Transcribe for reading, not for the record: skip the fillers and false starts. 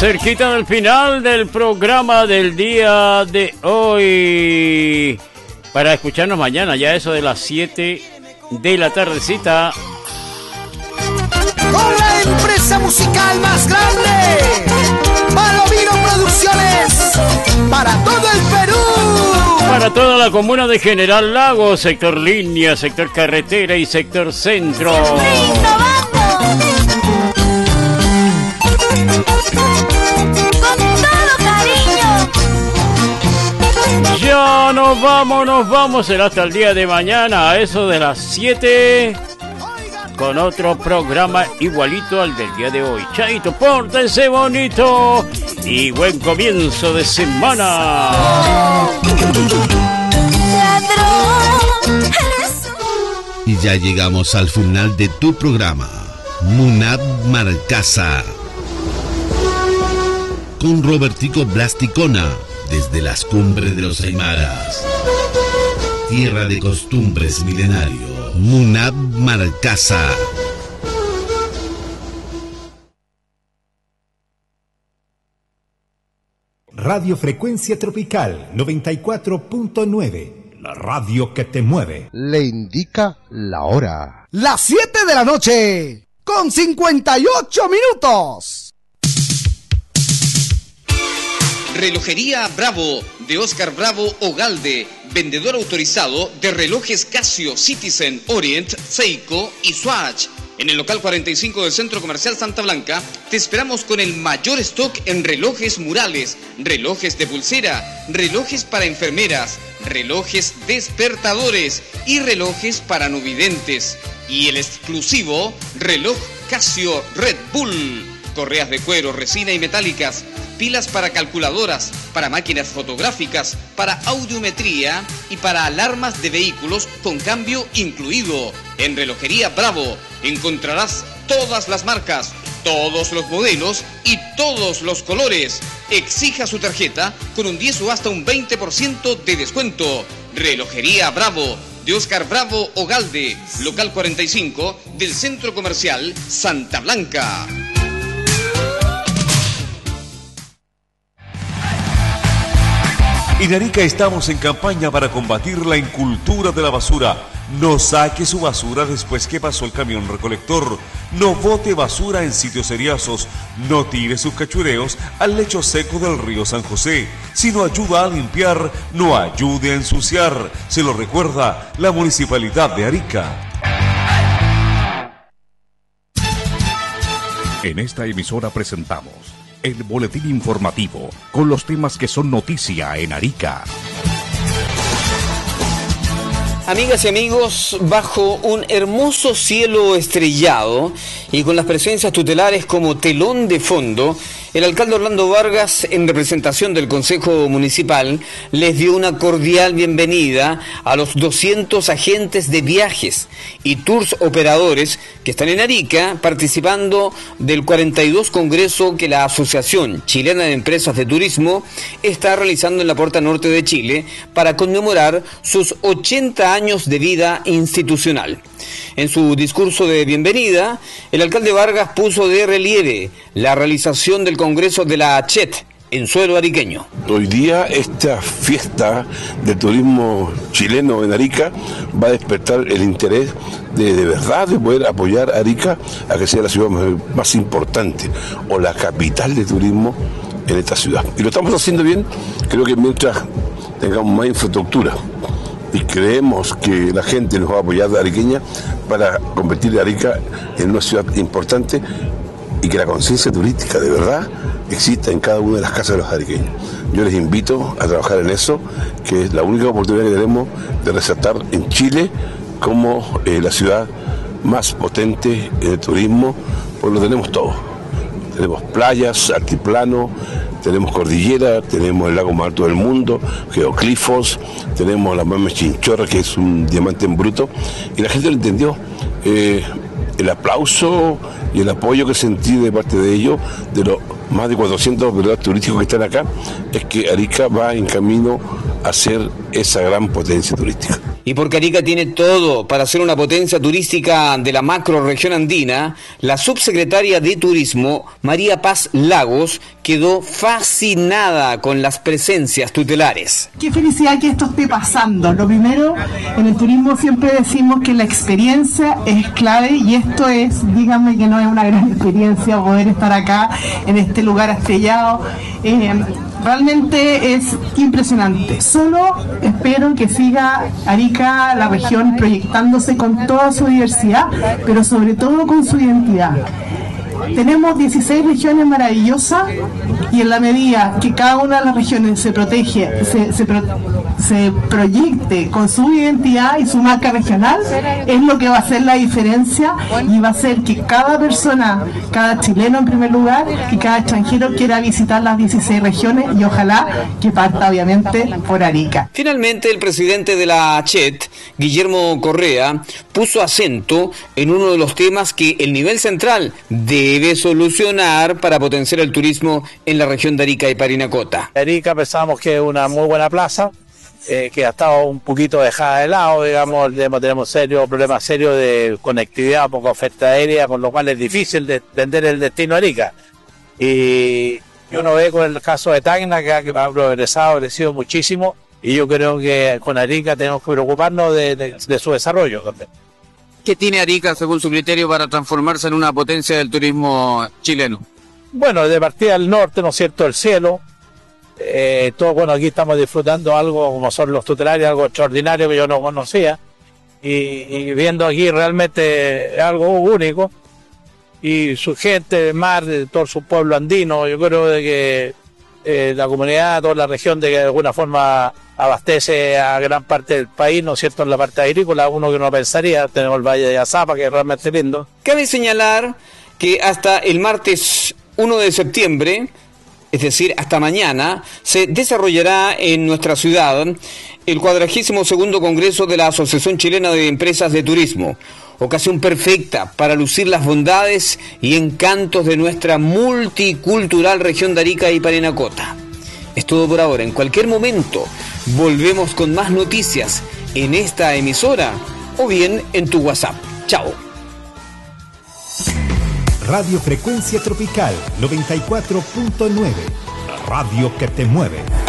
cerquita del final del programa del día de hoy. Para escucharnos mañana, ya eso de las 7 de la tardecita. Con la empresa musical más grande, Palomino Producciones, para todo el Perú. Para toda la comuna de General Lago, sector Línea, sector Carretera y sector Centro. Ya nos vamos, será hasta el día de mañana a eso de las 7 con otro programa igualito al del día de hoy. Chaito, pórtense bonito y buen comienzo de semana. Y ya llegamos al final de tu programa, Munad Marcasa, con Robertico Blasticona. Desde las cumbres de los Aymaras, tierra de costumbres milenario, Munad Marcasa. Radio Frecuencia Tropical 94.9, la radio que te mueve. Le indica la hora. Las 7 de la noche, con 58 minutos. Relojería Bravo, de Oscar Bravo Ogalde, vendedor autorizado de relojes Casio, Citizen, Orient, Seiko y Swatch. En el local 45 del Centro Comercial Santa Blanca, te esperamos con el mayor stock en relojes murales, relojes de pulsera, relojes para enfermeras, relojes despertadores y relojes para no videntes. Y el exclusivo reloj Casio Red Bull. Correas de cuero, resina y metálicas, pilas para calculadoras, para máquinas fotográficas, para audiometría y para alarmas de vehículos con cambio incluido. En Relojería Bravo encontrarás todas las marcas, todos los modelos y todos los colores. Exija su tarjeta con un 10 o hasta un 20% de descuento. Relojería Bravo, de Oscar Bravo Ogalde, local 45 del Centro Comercial Santa Blanca. En Arica estamos en campaña para combatir la incultura de la basura. No saque su basura después que pasó el camión recolector. No bote basura en sitios seriazos. No tire sus cachureos al lecho seco del río San José. Si no ayuda a limpiar, no ayude a ensuciar. Se lo recuerda la Municipalidad de Arica. En esta emisora presentamos el boletín informativo con los temas que son noticia en Arica. Amigas y amigos, bajo un hermoso cielo estrellado y con las presencias tutelares como telón de fondo, el alcalde Orlando Vargas, en representación del Consejo Municipal, les dio una cordial bienvenida a los 200 agentes de viajes y tours operadores que están en Arica participando del 42 Congreso que la Asociación Chilena de Empresas de Turismo está realizando en la Puerta Norte de Chile para conmemorar sus 80 años de vida institucional. En su discurso de bienvenida, el alcalde Vargas puso de relieve la realización del Congreso de la ACHET en suelo ariqueño. Hoy día esta fiesta del turismo chileno en Arica va a despertar el interés de verdad de poder apoyar a Arica a que sea la ciudad más importante o la capital de turismo en esta ciudad. Y lo estamos haciendo bien, creo que mientras tengamos más infraestructura y creemos que la gente nos va a apoyar de ariqueña para convertir a Arica en una ciudad importante y que la conciencia turística de verdad exista en cada una de las casas de los ariqueños. Yo les invito a trabajar en eso, que es la única oportunidad que tenemos de resaltar en Chile como la ciudad más potente en el turismo, pues lo tenemos todo. Tenemos playas, altiplano, tenemos cordillera, tenemos el lago más alto del mundo, geoclifos, tenemos la Mame Chinchorra, que es un diamante en bruto, y la gente lo entendió. El aplauso y el apoyo que sentí de parte de ellos, de los más de 400 operadores turísticos que están acá, es que Arica va en camino a ser esa gran potencia turística. Y porque Arica tiene todo para ser una potencia turística de la macrorregión andina, la subsecretaria de Turismo, María Paz Lagos, quedó fascinada con las presencias tutelares. Qué felicidad que esto esté pasando. Lo primero, en el turismo siempre decimos que la experiencia es clave y esto es, díganme que no es una gran experiencia poder estar acá en este lugar estrellado. Realmente es impresionante. Solo espero que siga Arica, la región, proyectándose con toda su diversidad, pero sobre todo con su identidad. Tenemos 16 regiones maravillosas y en la medida que cada una de las regiones se protege, se proyecte con su identidad y su marca regional, es lo que va a hacer la diferencia y va a hacer que cada persona, cada chileno en primer lugar y cada extranjero quiera visitar las 16 regiones y ojalá que parta obviamente por Arica. Finalmente, el presidente de la CHET, Guillermo Correa, puso acento en uno de los temas que el nivel central debe solucionar para potenciar el turismo en la región de Arica y Parinacota. Arica pensamos que es una muy buena plaza, que ha estado un poquito dejada de lado, digamos, tenemos problemas serios de conectividad, poca oferta aérea, con lo cual es difícil de entender el destino de Arica. Y uno ve con el caso de Tacna que ha progresado, ha crecido muchísimo, y yo creo que con Arica tenemos que preocuparnos de su desarrollo también. ¿Qué tiene Arica, según su criterio, para transformarse en una potencia del turismo chileno? Bueno, de partida al norte, ¿no es cierto?, el cielo. Todo, bueno, aquí estamos disfrutando algo como son los tutelarios, algo extraordinario que yo no conocía. Y viendo aquí realmente algo único. Y su gente, el mar, todo su pueblo andino, yo creo de que la comunidad, toda la región, de que de alguna forma abastece a gran parte del país, ¿no es cierto?, en la parte agrícola, uno que no pensaría. Tenemos el Valle de Azapa, que es realmente lindo. Cabe señalar que hasta el martes 1 de septiembre, es decir, hasta mañana, se desarrollará en nuestra ciudad el 42º Congreso de la Asociación Chilena de Empresas de Turismo. Ocasión perfecta para lucir las bondades y encantos de nuestra multicultural región de Arica y Parinacota. Es todo por ahora. En cualquier momento volvemos con más noticias en esta emisora o bien en tu WhatsApp. Chao. Radio Frecuencia Tropical 94.9. Radio que te mueve.